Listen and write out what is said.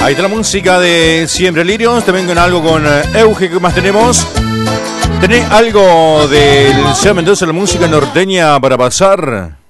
Ahí está la música de Siempre Lirios. También con algo con Euge. ¿Qué más tenemos? ¿Tenés algo del Seba Mendoza, la música norteña para pasar?